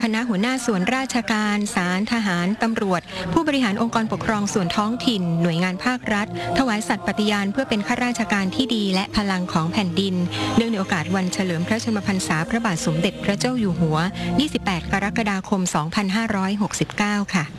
คณะหัวหน้าส่วนราชการศาลทหารตำรวจผู้บริหารองค์กรปกครองส่วนท้องถิ่นหน่วยงานภาครัฐถวายสัตย์ปฏิญาณเพื่อเป็นข้าราชการที่ดีและพลังของแผ่นดินเนื่องในโอกาสวันเฉลิมพระชนมพรรษาพระบาทสมเด็จพระเจ้าอยู่หัว 28 กรกฎาคม 2569 ค่ะ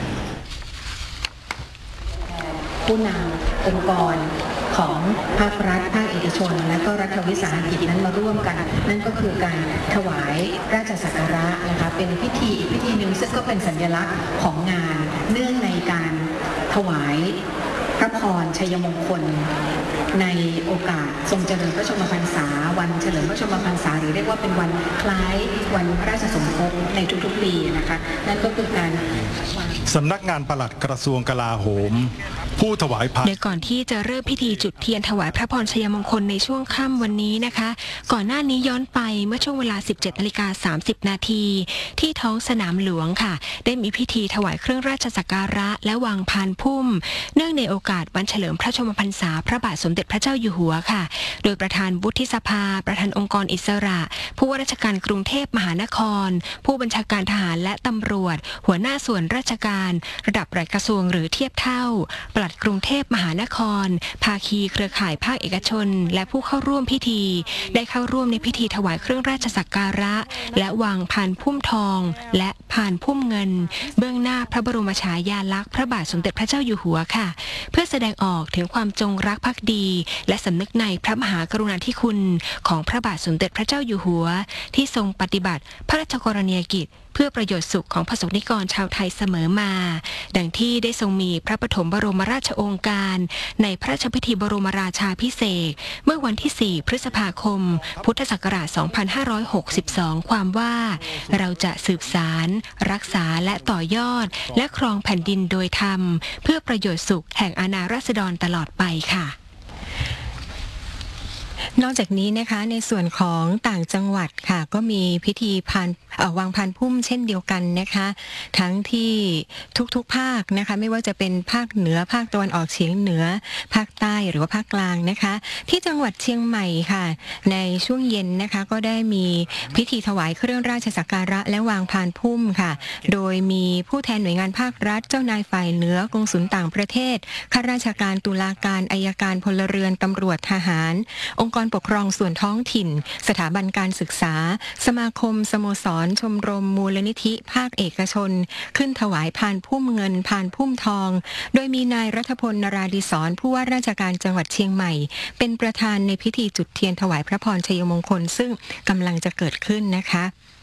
ผู้นำองค์กรของภาครัฐภาคเอกชนและก็รัฐวิสาหกิจนั้นมาร่วมกันนั่นก็คือการถวายราชสักการะนะคะเป็นพิธีอีกพิธีหนึ่งซึ่งก็เป็นสัญลักษณ์ของงานเนื่องในการถวายพระพรชัยมงคลในโอกาสทรงเจริญพระชนมพรรษาวันเฉลิมพระชนมพรรษาหรือเรียกว่าเป็นวันคล้ายวันพระราชสมภพในทุกๆปีนะคะนั่นก็คือการสำนักงานปลัดกระทรวงกลาโหมผู้ถวายพระโดยก่อนที่จะเริ่มพิธีจุดเทียนถวายพระพรชัยมงคลในช่วงค่ำวันนี้นะคะก่อนหน้านี้ย้อนไปเมื่อช่วงเวลา 17:30 นาทีที่ท้องสนามหลวงค่ะได้มีพิธีถวายเครื่องราชสักการะและวางพานพุ่มเนื่องในโอกาสวันเฉลิมพระชนมพรรษาพระบาทสมเด็จพระเจ้าอยู่หัวค่ะโดยประธานวุฒิสภาประธานองค์กรอิสระผู้ว่าราชการกรุงเทพมหานครผู้บัญชาการทหารและตำรวจหัวหน้าส่วนราชการระดับปลัดกระทรวงหรือเทียบเท่าปลัดกรุงเทพมหานครภาคีเครือข่ายภาคเอกชนและผู้เข้าร่วมพิธีได้เข้าร่วมในพิธีถวายเครื่องราชสักการะและวางพานพุ่มทองและพานพุ่มเงินเบื้องหน้าพระบรมฉายาลักษณ์พระบาทสมเด็จพระเจ้าอยู่หัวค่ะเพื่อแสดงออกถึงความจงรักภักดีและสำนึกในพระมหากรุณาธิคุณของพระบาทสมเด็จพระเจ้าอยู่หัวที่ทรงปฏิบัติพระราชกรณียกิจเพื่อประโยชน์สุขของประสบนิกรชาวไทยเสมอมาดังที่ได้ทรงมีพระปฐมบรมราชโองการในพระราชพิธีบรมราชาภิเษกเมื่อวันที่ 4 พฤษภาคม พุทธศักราช 2562 ความว่าเราจะสืบสารรักษาและต่อยอดและครองแผ่นดินโดยธรรมเพื่อประโยชน์สุขแห่งอาณาราษฎรตลอดไปค่ะนอกจากนี้นะคะในส่วนของต่างจังหวัดค่ะก็มีพิธีวางพานพุ่มเช่นเดียวกันนะคะทั้งที่ทุกๆภาคนะคะไม่ว่าจะเป็นภาคเหนือภาคตะวันออกเฉียงเหนือภาคใต้หรือว่าภาคกลางนะคะที่จังหวัดเชียงใหม่ค่ะในช่วงเย็นนะคะก็ได้มีพิธีถวายเครื่องราชสักการะและวางพานพุ่มค่ะโดยมีผู้แทนหน่วยงานภาครัฐเจ้านายฝ่ายเหนือกงสุลต่างประเทศข้าราชการตุลาการอัยการพลเรือนตำรวจทหารองค์กรปกครองส่วนท้องถิ่นสถาบันการศึกษาสมาคมสโมสรชมรมมูลนิธิภาคเอกชนขึ้นถวายพานพุ่มเงินพานพุ่มทองโดยมีนายรัฐพล นราดิศรผู้ว่าราชการจังหวัดเชียงใหม่เป็นประธานในพิธีจุดเทียนถวายพระพรชัยมงคลซึ่งกำลังจะเกิดขึ้นนะคะ